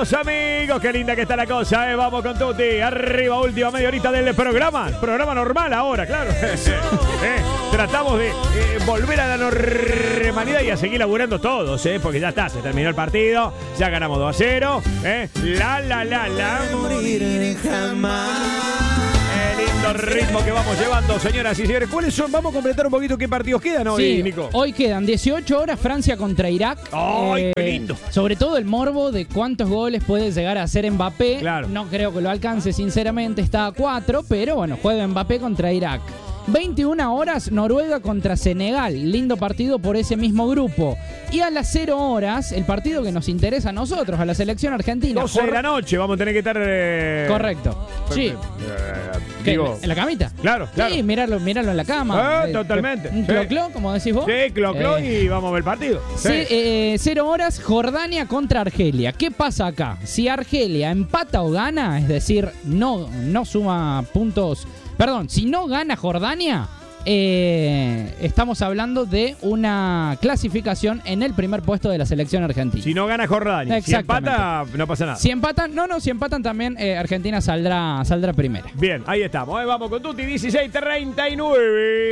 queridos amigos, qué linda que está la cosa, ¿eh? Vamos con Tuti, arriba, última media horita del programa normal ahora, claro. Tratamos de volver a la normalidad y a seguir laburando todos, porque ya está, se terminó el partido, ya ganamos 2-0, Morir jamás. Lindo ritmo que vamos llevando, señoras y señores. ¿Cuáles son? Vamos a completar un poquito qué partidos quedan hoy, sí, Nico. Hoy quedan 18 horas Francia contra Irak. ¡Ay, qué lindo! Sobre todo el morbo de cuántos goles puede llegar a hacer Mbappé. Claro. No creo que lo alcance, sinceramente, está a 4, pero bueno, juega Mbappé contra Irak. 21 horas Noruega contra Senegal, lindo partido por ese mismo grupo. Y a las 0 horas, el partido que nos interesa a nosotros, a la selección argentina. 12 de la noche, vamos a tener que estar... Correcto, sí. Digo, ¿En la camita? Claro. Sí, míralo en la cama. Totalmente. Un clocló, como decís vos. Sí, clocló y vamos a ver el partido. 0 horas Jordania contra Argelia. ¿Qué pasa acá? Si Argelia empata o gana, es decir, no suma puntos... Perdón, si no gana Jordania, estamos hablando de una clasificación en el primer puesto de la selección argentina. Si no gana Jordania, si empata, no pasa nada. Si empatan también Argentina saldrá primera. Bien, ahí estamos. Vamos con Tuti, 16:39.